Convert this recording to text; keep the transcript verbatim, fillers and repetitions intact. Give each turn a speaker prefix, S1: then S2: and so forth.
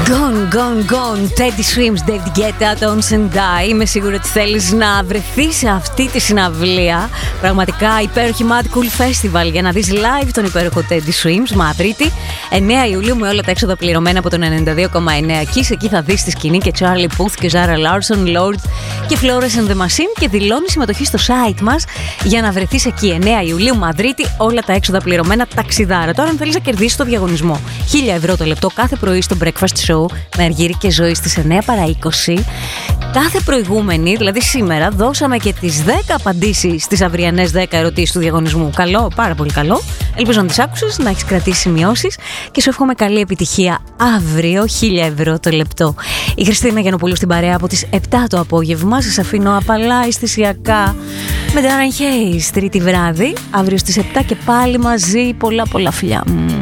S1: Gone, gone, gone. Teddy Swims, David Guetta, Don't and Die. Είμαι σίγουρη ότι θέλεις να βρεθείς σε αυτή τη συναυλία. Πραγματικά υπέροχη Mad Cool Festival για να δεις live τον υπέροχο Teddy Swims. Μαδρίτη, εννέα Ιουλίου, με όλα τα έξοδα πληρωμένα από τον ενενήντα δύο κόμμα εννέα Kiss. Εκεί θα δεις τη σκηνή και Charlie Puth και Zara Larsson, Lord και Florence and the Machine. Και δηλώνει συμμετοχή στο site μας για να βρεθείς εκεί. εννέα Ιουλίου, Μαδρίτη, όλα τα έξοδα πληρωμένα, ταξιδάρα. Τώρα, αν θέλεις να κερδίσεις το διαγωνισμό, χίλια ευρώ το λεπτό κάθε πρωί στο Breakfast Show με Αργύρη και Ζωή στις εννέα παρά είκοσι. Κάθε προηγούμενη, δηλαδή σήμερα, δώσαμε και τις δέκα απαντήσεις στις αυριανές δέκα ερωτήσεις του διαγωνισμού. Καλό, πάρα πολύ καλό. Ελπίζω να τις άκουσες, να έχεις κρατήσει σημειώσεις και σου εύχομαι καλή επιτυχία αύριο. Χίλια ευρώ το λεπτό. Η Χριστίνα Γιαννοπούλου στην παρέα από τις επτά το απόγευμα. Σας αφήνω απαλά αισθησιακά με Darren Hayes, τρίτη βράδυ. Αύριο στις επτά και πάλι μαζί. Πολλά πολλά φιλιά.